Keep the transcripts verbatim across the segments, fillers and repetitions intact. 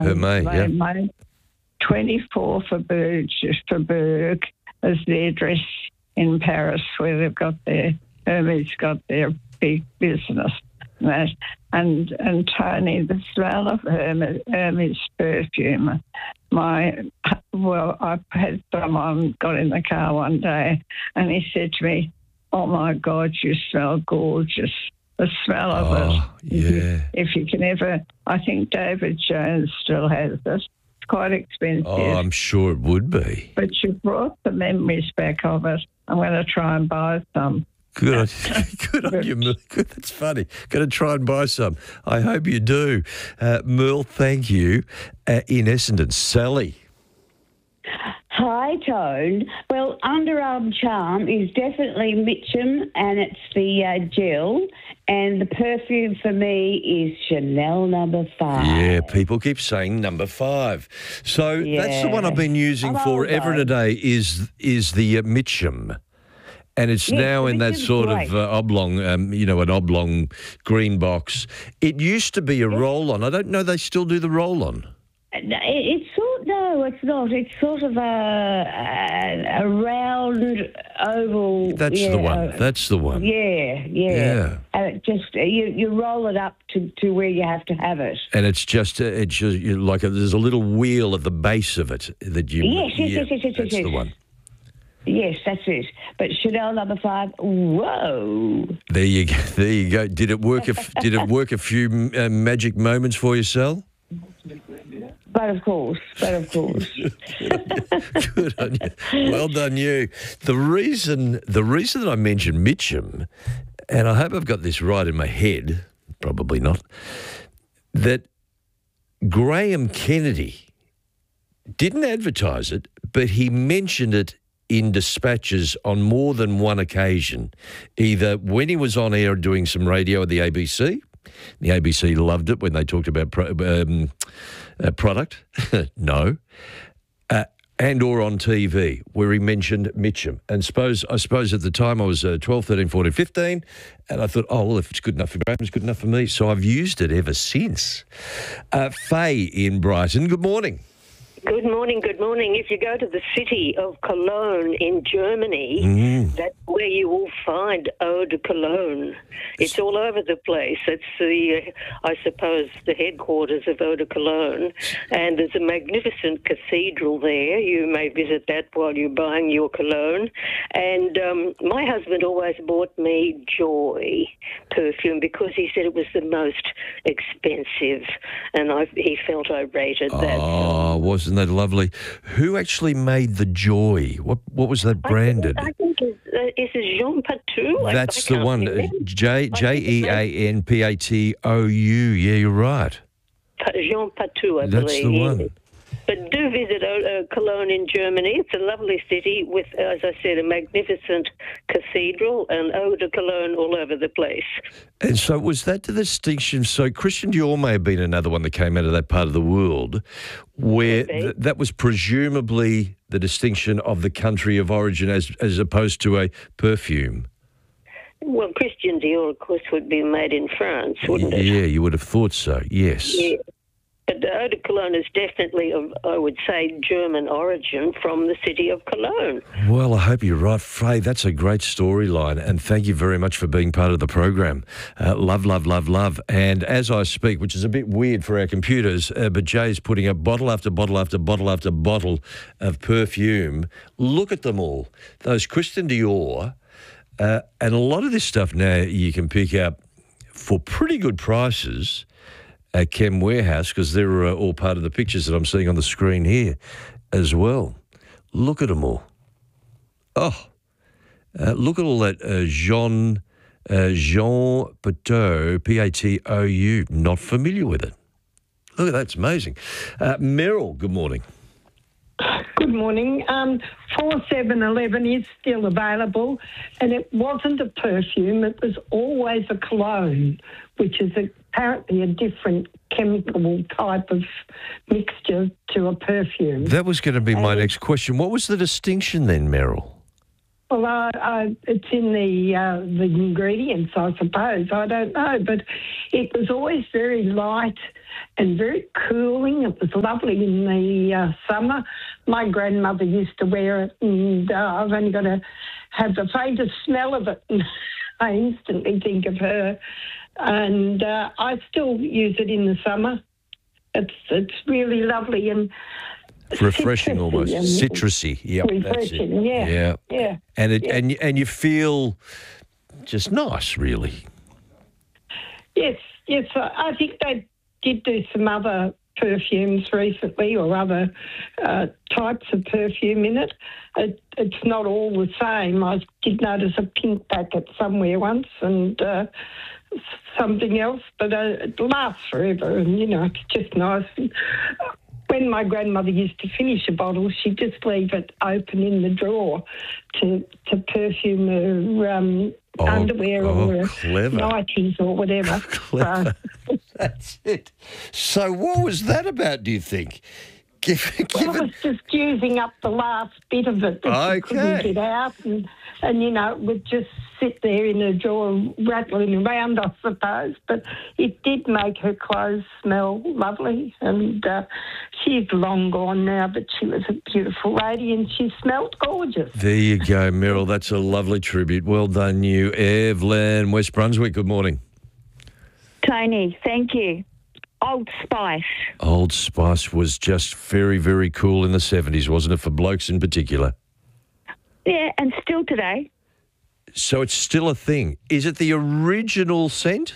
Hermé, they yeah. made twenty-four for Burge, for Berg as the address in Paris where they've got their, Hermes got their big business. And, that, and, and Tony, the smell of Hermes, Hermes perfume, my, well, I had someone got in the car one day and he said to me, "Oh, my God, you smell gorgeous." The smell of Oh, it. yeah. If you, if you can ever, I think David Jones still has it. It's quite expensive. Oh, I'm sure it would be. But you brought the memories back of it. I'm going to try and buy some. Good on, good on you, Merle. Good, that's funny. Going to try and buy some. I hope you do. Uh, Merle, thank you. Uh, in Essendon, Sally. Hi, Toad. Well, Underarm Charm is definitely Mitchum, and it's the uh, gel, and the perfume for me is Chanel number five. Yeah, people keep saying number five. So Yeah. that's the one I've been using I'm forever old, and a day is, is the uh, Mitchum. And it's Yes, now the in that Mitchum's sort great. of uh, oblong, um, you know, an oblong green box. It used to be a roll-on. I don't know they still do the roll-on. No, it- It's sort no, it's not. It's sort of a a, a round oval. That's yeah, the one. uh, That's the one. Yeah, yeah. Yeah. And it just you you roll it up to, to where you have to have it. And it's just, uh, it's just you know, like a, there's a little wheel at the base of it that you. Yes, yes, yeah, yes, yes, yes, That's yes. the one. Yes, that's it. But Chanel number five. Whoa. There you go. There you go. Did it work? A, f- did it work a few uh, magic moments for you, Sal? But of course, but of course. Good on you. Well done, you. The reason, the reason that I mentioned Mitchum, and I hope I've got this right in my head, probably not, that Graham Kennedy didn't advertise it, but he mentioned it in dispatches on more than one occasion, either when he was on air doing some radio at the A B C. The A B C loved it when they talked about pro, um, uh, product. No. Uh, and or on T V, where he mentioned Mitchum. And suppose I suppose at the time I was uh, twelve, thirteen, fourteen, fifteen, and I thought, oh, well, if it's good enough for Graham, it's good enough for me. So I've used it ever since. Uh, Faye in Brighton, good morning. Good morning, good morning. If you go to the city of Cologne in Germany, Mm. that's where you will find Eau de Cologne. It's all over the place. It's the, uh, I suppose, the headquarters of Eau de Cologne. And there's a magnificent cathedral there. You may visit that while you're buying your cologne. And um, my husband always bought me Joy perfume because he said it was the most expensive. And I, he felt I rated that. Oh, wasn't that lovely? Who actually made the Joy? What what was that branded? I think, I think it's, uh, is it Jean Patou? I- That's I the can't one. remember. J J E A N P A T O U. Yeah, you're right. Pa- Jean Patou, I That's believe. the yes. one. But do visit uh, Cologne in Germany. It's a lovely city with, as I said, a magnificent cathedral and eau de Cologne all over the place. And so was that the distinction? So Christian Dior may have been another one that came out of that part of the world where Could be. th- that was presumably the distinction of the country of origin as as opposed to a perfume. Well, Christian Dior, of course, would be made in France, wouldn't it? Yeah, you would have thought so, yes. Yeah. But the eau de Cologne is definitely of, I would say, German origin from the city of Cologne. Well, I hope you're right, Frey. That's a great storyline, and thank you very much for being part of the program. Uh, love, love, love, love. And as I speak, which is a bit weird for our computers, uh, but Jay's putting up bottle after bottle after bottle after bottle of perfume. Look at them all. Those Christian Dior, uh, and a lot of this stuff now you can pick up for pretty good prices at Chem Warehouse, because they're uh, all part of the pictures that I'm seeing on the screen here as well. Look at them all. Oh, uh, look at all that uh, Jean, uh, Jean Patou, P A T O U. Not familiar with it. Look at that, it's amazing. Uh, Meryl, good morning. Good morning. Um, four seven eleven is still available, and it wasn't a perfume. It was always a cologne, which is apparently a different chemical type of mixture to a perfume. That was going to be my Um, next question. What was the distinction then, Meryl? Well, I, I, it's in the uh, the ingredients, I suppose. I don't know, but it was always very light and very cooling. It was lovely in the uh, summer. My grandmother used to wear it, and uh, I've only got to have the faintest smell of it, and I instantly think of her. And uh, I still use it in the summer. It's it's really lovely and refreshing, almost and citrusy. Yeah, refreshing. Yeah, yeah, yeah. And it yeah. and and you feel just nice, really. Yes, yes. I think they did do some other perfumes recently, or other uh, types of perfume in it. it. It's not all the same. I did notice a pink packet somewhere once, and uh, something else, but uh, it lasts forever, and you know, it's just nice. When my grandmother used to finish a bottle, she'd just leave it open in the drawer to to perfume her um, oh, underwear oh, or her clever. nighties or whatever. Clever. So, that's it. So what was that about, do you think? Give, give well, it was just using up the last bit of it that okay. you couldn't get out, and, and, you know, it would just sit there in a drawer rattling around, I suppose. But it did make her clothes smell lovely, and uh, she's long gone now, but she was a beautiful lady and she smelled gorgeous. There you go, Meryl. That's a lovely tribute. Well done, you. Evelyn, West Brunswick, good morning. Tony, thank you. Old Spice. Old Spice was just very, very cool in the seventies, wasn't it, for blokes in particular? Yeah, and still today. So it's still a thing. Is it the original scent?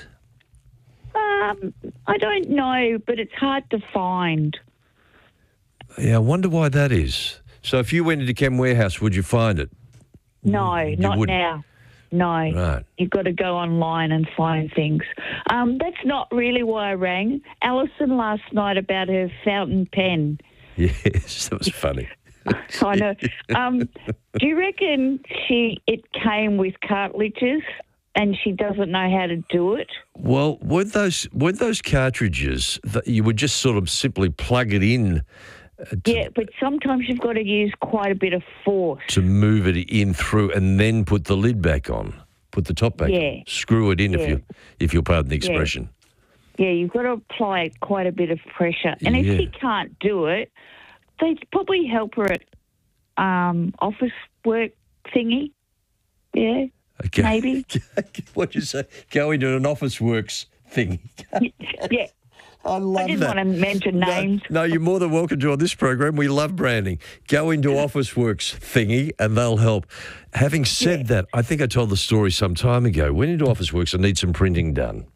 Um, I don't know, but it's hard to find. Yeah, I wonder why that is. So if you went into Chem Warehouse, would you find it? No, You not wouldn't. now. No, Right. you've got to go online and find things. Um, that's not really why I rang. Alison last night about her fountain pen. Yes, that was funny. I know. Um, do you reckon she it came with cartridges and she doesn't know how to do it? Well, weren't those, weren't those cartridges that you would just sort of simply plug it in uh, to, Yeah, but sometimes you've got to use quite a bit of force. to move it in through and then put the lid back on, put the top back Yeah. on, screw it in if Yeah. you if you'll pardon the expression. Yeah, you've got to apply quite a bit of pressure. And if Yeah. she can't do it, they'd probably help her at um, office work thingy. Yeah, Okay. maybe. What'd you say? Go into an office works thing. Yeah, I love I didn't that. want to mention names. No, no, you're more than welcome to on this program. We love branding. Go into Officeworks thingy and they'll help. Having said Yeah. that, I think I told the story some time ago. Went into Officeworks, I need some printing done.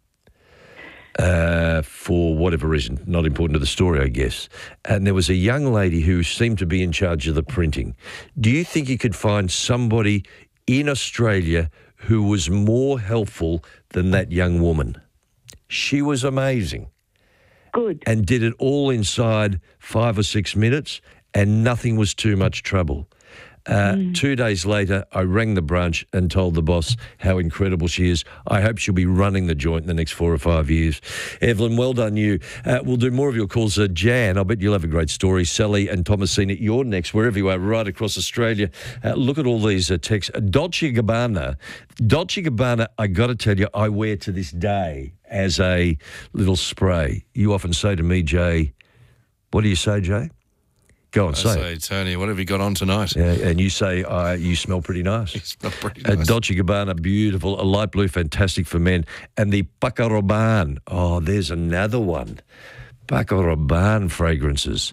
Uh, for whatever reason, not important to the story, I guess. And there was a young lady who seemed to be in charge of the printing. Do you think you could find somebody in Australia who was more helpful than that young woman? She was amazing. Good. And did it all inside five or six minutes, and nothing was too much trouble. Uh, Mm. Two days later, I rang the branch and told the boss how incredible she is. I hope she'll be running the joint in the next four or five years. Evelyn, well done you. Uh, we'll do more of your calls. Uh, Jan, I bet you'll have a great story. Sally and Thomasina, you're next, wherever you are, right across Australia. Uh, look at all these uh, texts. Uh, Dolce Gabbana. Dolce Gabbana, I got to tell you, I wear to this day as a little spray. You often say to me, Jay, what do you say, Jay? Go on, I say, say, it. Tony, what have you got on tonight? Yeah, and you say, uh, you smell pretty nice. You smell pretty Uh, nice. Dolce Gabbana, beautiful. A light blue, fantastic for men. And the Paco Rabanne. Oh, there's another one. Paco Rabanne fragrances.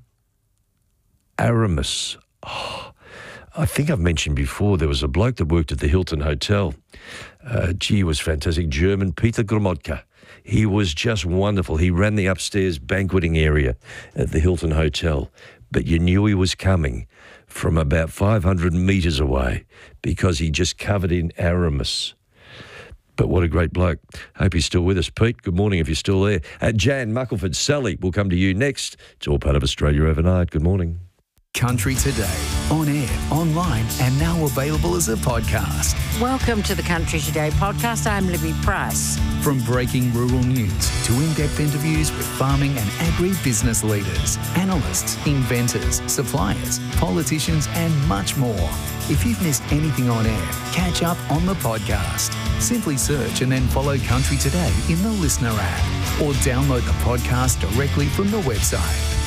Aramis. Oh, I think I've mentioned before there was a bloke that worked at the Hilton Hotel. Uh, gee, he was fantastic. German, Peter Gromotka. He was just wonderful. He ran the upstairs banqueting area at the Hilton Hotel. But you knew he was coming from about five hundred metres away because he just covered in Aramis. But what a great bloke. Hope he's still with us. Pete, good morning if you're still there. Uh, Jan, Muckleford, Sally, we'll come to you next. It's all part of Australia Overnight. Good morning. Country Today, on air, online, and now available as a podcast. Welcome to the Country Today podcast. I'm Libby Price. From breaking rural news to in-depth interviews with farming and agri-business leaders, analysts, inventors, suppliers, politicians, and much more. If you've missed anything on air, catch up on the podcast. Simply search and then follow Country Today in the Listener app. or download the podcast directly from the website.